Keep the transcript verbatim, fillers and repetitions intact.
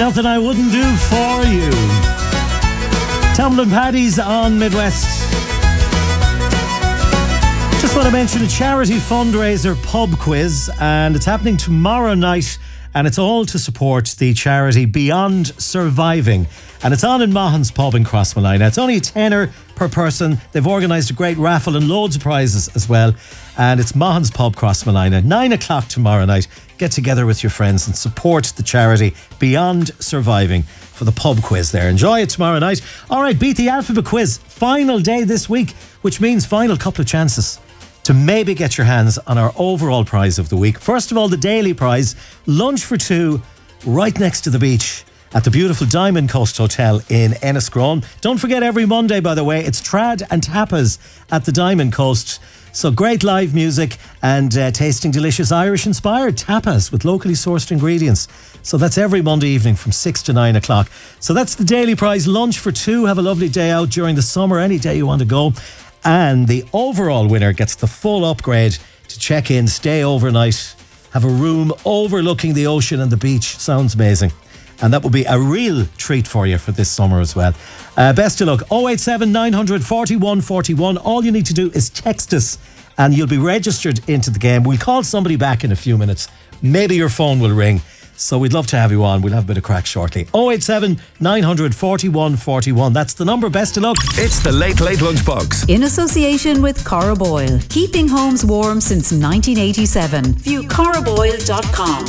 Nothing I Wouldn't Do For You. Tumbling Paddies on Midwest. Just want to mention a charity fundraiser pub quiz, and it's happening tomorrow night, and it's all to support the charity Beyond Surviving, and it's on in Mahon's Pub in Crossmolina. It's only a tenner per person. They've organised a great raffle and loads of prizes as well, and it's Mahon's Pub, Crossmolina. Nine o'clock tomorrow night. Get together with your friends and support the charity Beyond Surviving for the pub quiz there. Enjoy it tomorrow night. All right, Beat the Alphabet quiz. Final day this week, which means final couple of chances to maybe get your hands on our overall prize of the week. First of all, the daily prize, lunch for two right next to the beach at the beautiful Diamond Coast Hotel in Enniscrone. Don't forget, every Monday, by the way, it's trad and tapas at the Diamond Coast. So great live music and uh, tasting delicious Irish-inspired tapas with locally sourced ingredients. So that's every Monday evening from six to nine o'clock. So that's the daily prize, lunch for two. Have a lovely day out during the summer, any day you want to go. And the overall winner gets the full upgrade to check in, stay overnight, have a room overlooking the ocean and the beach. Sounds amazing. And that will be a real treat for you for this summer as well. Uh, best of luck. oh eight seven, nine hundred, forty-one forty-one. All you need to do is text us and you'll be registered into the game. We'll call somebody back in a few minutes. Maybe your phone will ring. So we'd love to have you on. We'll have a bit of crack shortly. oh eight seven, nine hundred, forty-one forty-one. That's the number. Best of luck. It's the Late Late Lunchbox. In association with Cora Boyle. Keeping homes warm since nineteen eighty-seven. View cora boyle dot com.